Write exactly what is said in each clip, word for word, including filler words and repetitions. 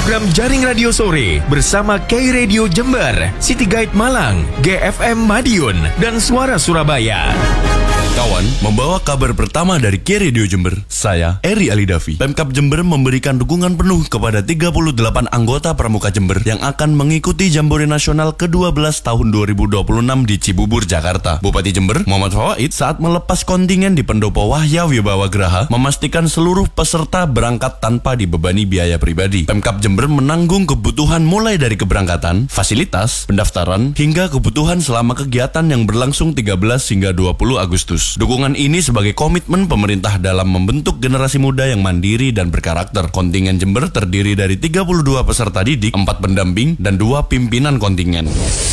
program Jaring Radio Sore bersama K Radio Jember, City Guide Malang, G F M Madiun, dan Suara Surabaya. Kawan, membawa kabar pertama dari K Radio Jember, saya Eri Alidavi. Pemkab Jember memberikan dukungan penuh kepada tiga puluh delapan anggota Pramuka Jember yang akan mengikuti Jambore Nasional ke dua belas tahun dua ribu dua puluh enam di Cibubur, Jakarta. Bupati Jember, Muhammad Fawaid, saat melepas kontingen di Pendopo Wahya Wibawa Graha, memastikan seluruh peserta berangkat tanpa dibebani biaya pribadi. Pemkab Jember menanggung kebutuhan mulai dari keberangkatan, fasilitas, pendaftaran, hingga kebutuhan selama kegiatan yang berlangsung tiga belas hingga dua puluh Agustus. Dukungan ini sebagai komitmen pemerintah dalam membentuk generasi muda yang mandiri dan berkarakter. Kontingen Jember terdiri dari tiga puluh dua peserta didik, empat pendamping, dan dua pimpinan kontingen.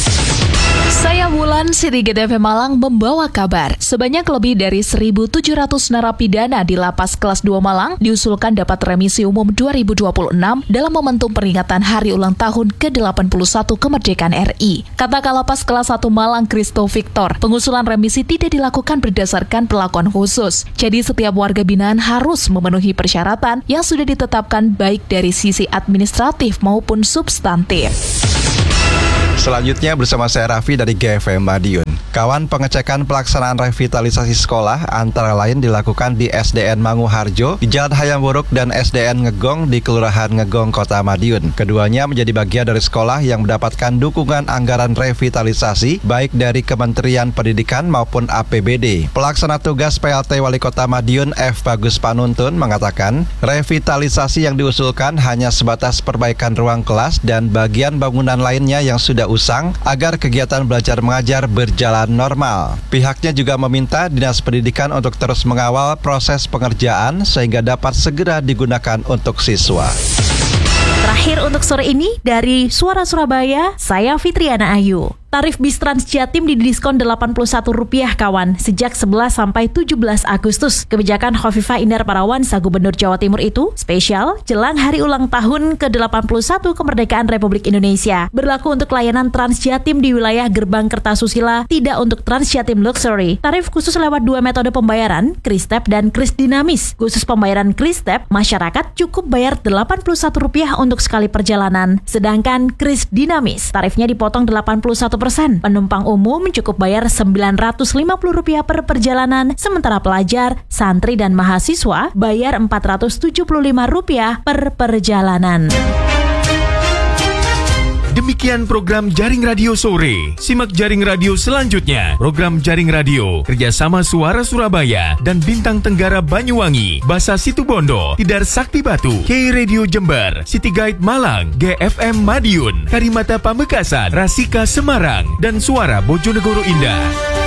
Saya Wulan, City G F M Malang membawa kabar. Sebanyak lebih dari seribu tujuh ratus narapidana di Lapas Kelas dua Malang diusulkan dapat remisi umum dua ribu dua puluh enam dalam momentum peringatan hari ulang tahun ke delapan puluh satu kemerdekaan R I. Kata Kalapas Kelas satu Malang, Kristo Victor, pengusulan remisi tidak dilakukan berdasarkan perlakuan khusus. Jadi setiap warga binaan harus memenuhi persyaratan yang sudah ditetapkan baik dari sisi administratif maupun substantif. Selanjutnya bersama saya Raffi dari G F M Madiun. Kawan, pengecekan pelaksanaan revitalisasi sekolah antara lain dilakukan di S D N Manguharjo, di Jalan Hayam Wuruk, dan S D N Ngegong di Kelurahan Ngegong, Kota Madiun. Keduanya menjadi bagian dari sekolah yang mendapatkan dukungan anggaran revitalisasi baik dari Kementerian Pendidikan maupun A P B D. Pelaksana tugas P L T Wali Kota Madiun F. Bagus Panuntun mengatakan, revitalisasi yang diusulkan hanya sebatas perbaikan ruang kelas dan bagian bangunan lainnya yang sudah usang agar kegiatan belajar mengajar berjalan normal. Pihaknya juga meminta Dinas Pendidikan untuk terus mengawal proses pengerjaan sehingga dapat segera digunakan untuk siswa. Terakhir untuk sore ini dari Suara Surabaya, saya Fitriana Ayu. Tarif bis Trans Jatim didiskon delapan puluh satu rupiah kawan sejak sebelas sampai tujuh belas Agustus. Kebijakan Khofifah Indar Parawansa Gubernur Jawa Timur itu spesial jelang hari ulang tahun ke delapan puluh satu kemerdekaan Republik Indonesia. Berlaku untuk layanan Trans Jatim di wilayah Gerbang Kertasusila, tidak untuk Trans Jatim Luxury. Tarif khusus lewat dua metode pembayaran, Kristep dan Kris Dinamis. Khusus pembayaran Kristep, masyarakat cukup bayar delapan puluh satu rupiah untuk sekali perjalanan. Sedangkan Kris Dinamis, tarifnya dipotong delapan puluh satu persen. Penumpang umum cukup bayar sembilan ratus lima puluh rupiah per perjalanan, sementara pelajar, santri, dan mahasiswa bayar empat ratus tujuh puluh lima rupiah per perjalanan. Demikian program Jaring Radio Sore. Simak Jaring Radio selanjutnya. Program Jaring Radio kerjasama Suara Surabaya dan Bintang Tenggara Banyuwangi, Basa Situbondo, Tidar Sakti Batu, K Radio Jember, City Guide Malang, G F M Madiun, Karimata Pamekasan, Rasika Semarang, dan Suara Bojonegoro Indah.